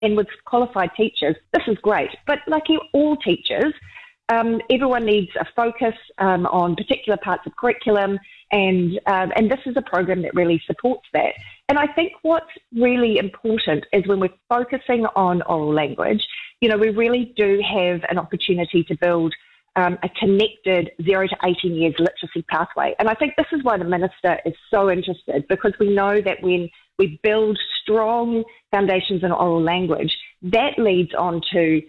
and with qualified teachers, this is great. But like all teachers, everyone needs a focus on particular parts of curriculum, and this is a program that really supports that. And I think what's really important is when we're focusing on oral language, we really do have an opportunity to build a connected 0 to 18 years literacy pathway. And I think this is why the Minister is so interested, because we know that when we build strong foundations in oral language, that leads on to,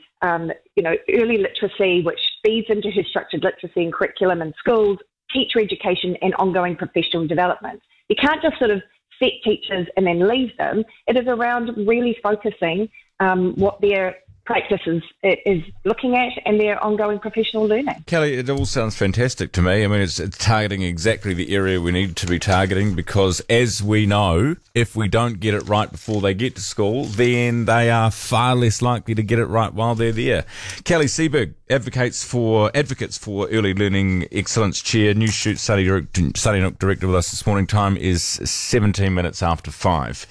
early literacy, which feeds into her structured literacy and curriculum in schools, teacher education, and ongoing professional development. You can't just sort of set teachers and then leave them. It is around really focusing what their practice is looking at and their ongoing professional learning. Kelly, it all sounds fantastic to me. I mean, it's targeting exactly the area we need to be targeting, because as we know, if we don't get it right before they get to school, then they are far less likely to get it right while they're there. Kelly Seberg, advocates for Early Learning Excellence Chair, News Shoot Study Nook Director with us this morning. Time is 17 minutes after 5.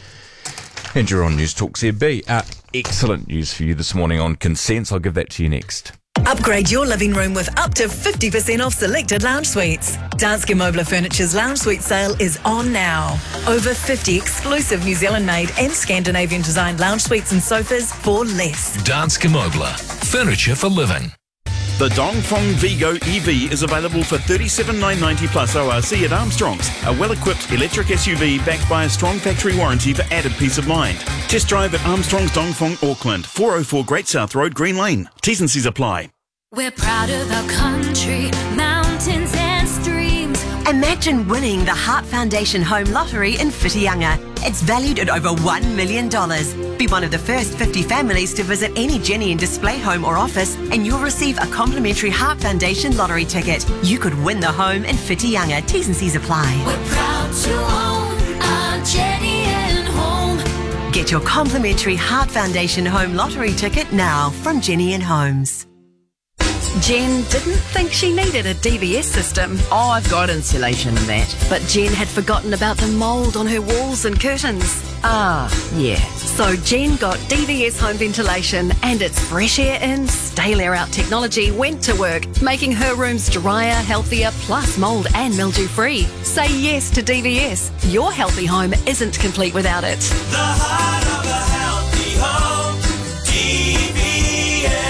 And you're on News Talk ZB. Excellent news for you this morning on consents. I'll give that to you next. Upgrade your living room with up to 50% off selected lounge suites. Danske Mobler Furniture's lounge suite sale is on now. Over 50 exclusive New Zealand-made and Scandinavian-designed lounge suites and sofas for less. Danske Mobler. Furniture for living. The Dongfeng Vigo EV is available for $37,990 plus ORC at Armstrong's, a well-equipped electric SUV backed by a strong factory warranty for added peace of mind. Test drive at Armstrong's Dongfeng Auckland, 404 Great South Road, Green Lane. T's and C's apply. We're proud of our country, mountains and streams. Imagine winning the Heart Foundation Home Lottery in Whitianga. It's valued at over $1 million. Be one of the first 50 families to visit any Jenny and Display home or office, and you'll receive a complimentary Heart Foundation lottery ticket. You could win the home in Whitianga. T's and C's apply. We're proud to own our Jenny and Home. Get your complimentary Heart Foundation Home Lottery ticket now from Jenny and Homes. Jen didn't think she needed a DVS system. Oh, I've got insulation in that. But Jen had forgotten about the mould on her walls and curtains. Ah, yeah. So Jen got DVS home ventilation, and its fresh air in, stale air out technology went to work, making her rooms drier, healthier, plus mould and mildew free. Say yes to DVS. Your healthy home isn't complete without it. The heart of a healthy home, DVS.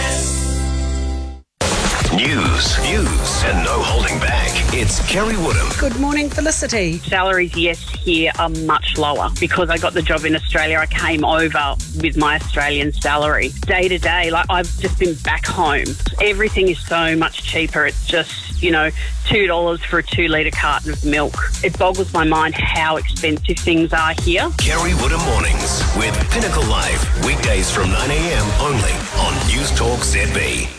News, and no holding back. It's Kerry Woodham. Good morning, Felicity. Salaries, yes, here are much lower. Because I got the job in Australia, I came over with my Australian salary. Day to day, I've just been back home. Everything is so much cheaper. It's just, $2 for a 2-litre carton of milk. It boggles my mind how expensive things are here. Kerry Woodham Mornings with Pinnacle Live. Weekdays from 9 a.m. only on News Talk ZB.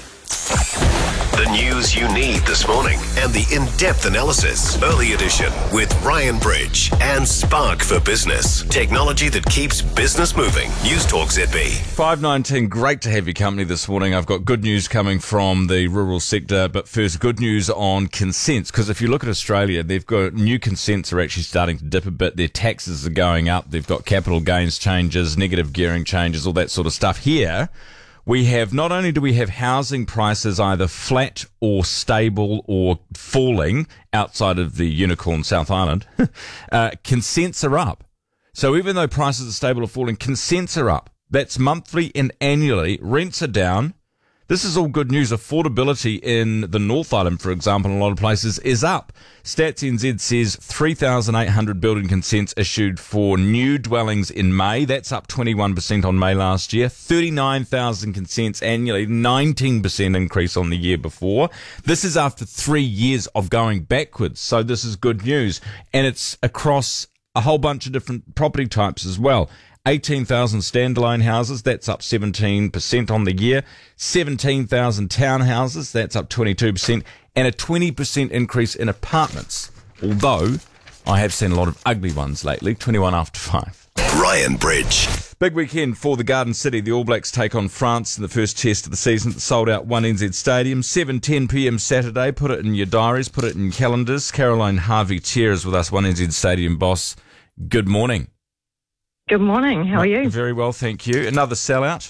The news you need this morning and the in-depth analysis. Early edition with Ryan Bridge and Spark for Business. Technology that keeps business moving. News Talk ZB. 5:19, great to have your company this morning. I've got good news coming from the rural sector, but first good news on consents, because if you look at Australia, they've got new consents are actually starting to dip a bit. Their taxes are going up. They've got capital gains changes, negative gearing changes, all that sort of stuff. Here, we have, not only do we have housing prices either flat or stable or falling outside of the unicorn South Island, consents are up. So even though prices are stable or falling, consents are up. That's monthly and annually. Rents are down. This is all good news. Affordability in the North Island, for example, in a lot of places is up. Stats NZ says 3,800 building consents issued for new dwellings in May. That's up 21% on May last year. 39,000 consents annually, 19% increase on the year before. This is after 3 years of going backwards. So this is good news. And it's across a whole bunch of different property types as well. 18,000 standalone houses, that's up 17% on the year. 17,000 townhouses, that's up 22%. And a 20% increase in apartments. Although, I have seen a lot of ugly ones lately, 21 after 5. Ryan Bridge. Big weekend for the Garden City. The All Blacks take on France in the first test of the season. Sold out 1NZ Stadium. 7:10pm Saturday. Put it in your diaries, put it in your calendars. Caroline Harvey-Tier is with us, 1NZ Stadium boss. Good morning. Good morning. How are you? Very well, thank you. Another sellout?